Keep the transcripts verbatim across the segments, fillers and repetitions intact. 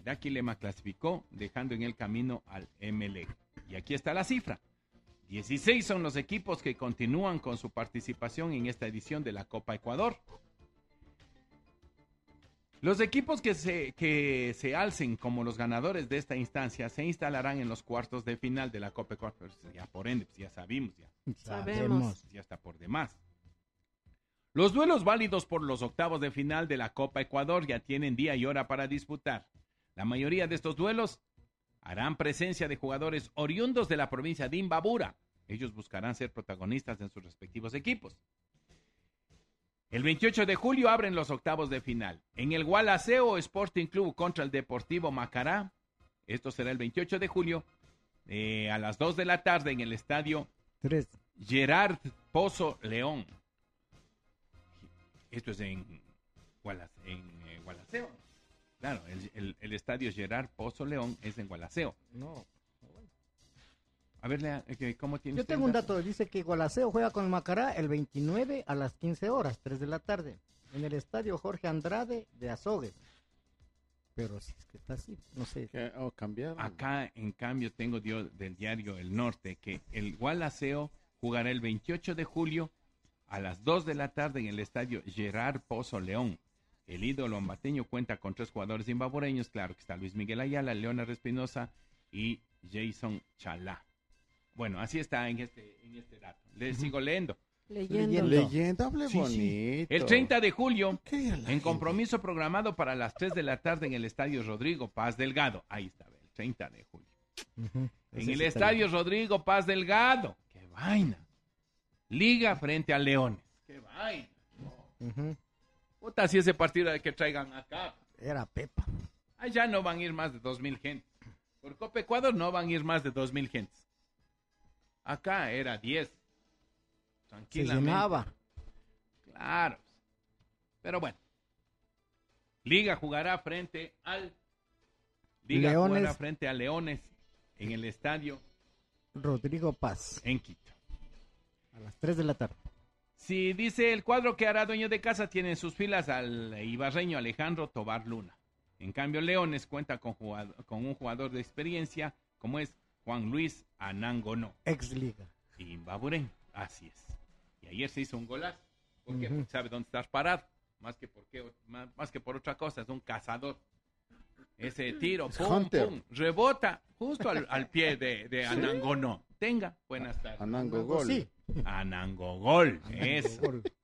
El Aquilema clasificó, dejando en el camino al Emelec. Y aquí está la cifra. dieciséis son los equipos que continúan con su participación en esta edición de la Copa Ecuador. Los equipos que se, que se alcen como los ganadores de esta instancia se instalarán en los cuartos de final de la Copa Ecuador. Ya por ende, pues ya sabemos, ya Sabemos. ya está por demás. Los duelos válidos por los octavos de final de la Copa Ecuador ya tienen día y hora para disputar. La mayoría de estos duelos harán presencia de jugadores oriundos de la provincia de Imbabura. Ellos buscarán ser protagonistas en sus respectivos equipos. El veintiocho de julio abren los octavos de final. En el Gualaceo Sporting Club contra el Deportivo Macará. Esto será el veintiocho de julio eh, a las dos de la tarde en el estadio Tres. Gerard Pozo León. Esto es en, Guala, en eh, Gualaceo. Claro, el, el, el estadio Gerard Pozo León es en Gualaceo. No. A ver, Lea, ¿cómo tiene Yo usted tengo el un dato, dice que Gualaceo juega con el Macará el veintinueve a las quince horas, tres de la tarde, en el estadio Jorge Andrade de Azogues. Pero si es que está así, no sé. Oh, cambiaron. Acá, en cambio, tengo dio, del diario El Norte que el Gualaceo jugará el veintiocho de julio a las dos de la tarde en el estadio Gerard Pozo León. El ídolo ambateño cuenta con tres jugadores imbabureños, claro que está Luis Miguel Ayala, Leonardo Espinosa y Jason Chalá. Bueno, así está en este, en este dato. Les uh-huh. sigo leyendo. Leyendo. Leyendo, hable sí, bonito. Sí. El treinta de julio, en compromiso programado para las tres de la tarde en el estadio Rodrigo Paz Delgado. Ahí está, el treinta de julio. Uh-huh. En el estadio Rodrigo Paz Delgado. ¡Qué vaina! Liga frente a Leones. ¡Qué vaina! Uh-huh. Puta, si ese partido de que traigan acá. Era Pepa. Allá no van a ir más de dos mil gentes. Por Copa Ecuador no van a ir más de dos mil gentes. Acá era diez. Tranquilamente. Se llenaba. Claro. Pero bueno. Liga jugará frente al... Liga Leones. jugará frente a Leones en el estadio... Rodrigo Paz. En Quito. A las tres de la tarde. Si dice el cuadro que hará dueño de casa, tiene en sus filas al ibarreño Alejandro Tobar Luna. En cambio, Leones cuenta con, jugador, con un jugador de experiencia como es Juan Luis Anangonó. Ex Liga. Imbabureño, así es. Y ayer se hizo un golazo. ¿Por qué? Uh-huh. Porque sabe dónde estás parado. Más que, por qué, más, más que por otra cosa, es un cazador. Ese tiro, pum, pum, rebota justo al, al pie de, de Anangonó. Tenga, buenas tardes. Anangogol. Sí. Anangogol, eso.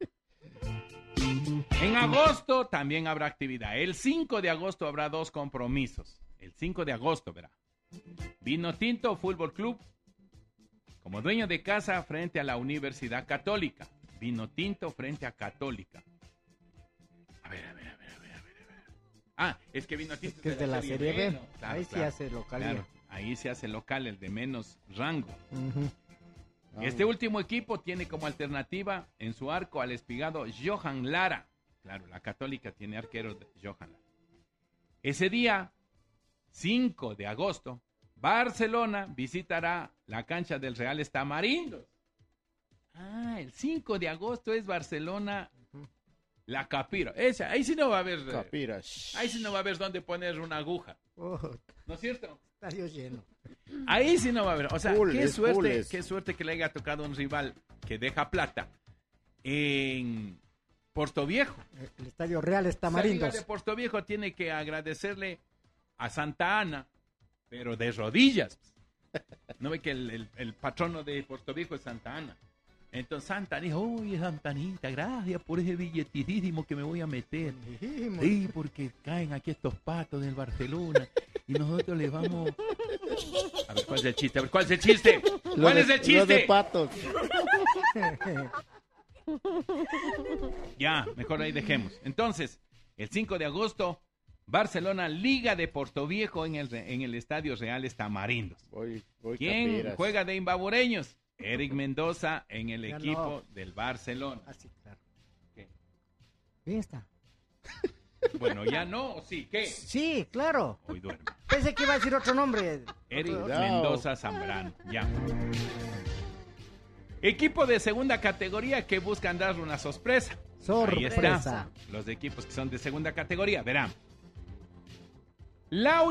En agosto también habrá actividad. El cinco de agosto habrá dos compromisos. El cinco de agosto, verá. Vino Tinto Fútbol Club como dueño de casa frente a la Universidad Católica. Vino Tinto frente a Católica. A ver, a ver, a ver, a ver, a ver. A ver. Ah, es que Vino Tinto es, que es de la Serie, serie B. B. Claro, ahí claro, se hace local. Claro, ahí se hace local, el de menos rango. Uh-huh. Este último equipo tiene como alternativa en su arco al espigado Johan Lara. Claro, la Católica tiene arqueros de Johan Lara. Ese día, cinco de agosto, Barcelona visitará la cancha del Real Tamarindos. Ah, el cinco de agosto es Barcelona, la Capira. Esa, ahí sí no va a haber... Capira. Ahí sí no va a haber dónde poner una aguja. Oh, ¿No es cierto? Estadio lleno. Ahí sí no va a haber. O sea, full, qué suerte, full qué suerte que le haya tocado un rival que deja plata en Portoviejo. El Estadio Real Tamarindos. La Liga de Portoviejo tiene que agradecerle a Santa Ana, pero de rodillas. ¿No ve que el, el, el patrono de Portoviejo es Santa Ana? Entonces Santa dijo, oye Santa Anita, gracias por ese billetísimo que me voy a meter. Dijimos. Sí, porque caen aquí estos patos del Barcelona y nosotros les vamos... A ver, ¿cuál es el chiste? A ver, ¿cuál es el chiste? ¿Cuál de, es el chiste? Lo de patos. Ya, mejor ahí dejemos. Entonces, el cinco de agosto, Barcelona, Liga de Portoviejo en el, en el Estadio Real Tamarindos. Voy, voy ¿Quién capiras. juega de imbabureños? Eric Mendoza en el Ya equipo no. del Barcelona. Así, claro. ¿Qué? Bien está. Bueno, ya no, ¿o sí? ¿Qué? Sí, claro. Hoy duerme. Pensé que iba a decir otro nombre. Eric Otro- Mendoza Zambrano, ya. Equipo de segunda categoría que buscan dar una sorpresa. Ahí está. Sorpresa. Los equipos que son de segunda categoría, verán. La